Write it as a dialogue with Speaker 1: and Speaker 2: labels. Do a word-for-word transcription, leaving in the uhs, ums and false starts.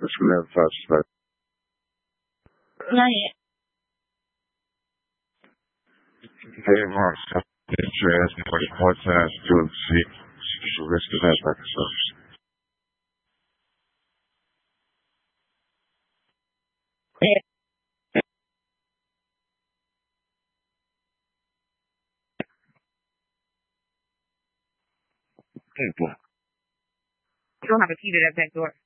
Speaker 1: Smith suspect.
Speaker 2: Not yet.
Speaker 1: Hey, Mark. Interest in what has to do with the risk of that episodes. People.
Speaker 2: You don't have a key to that back door.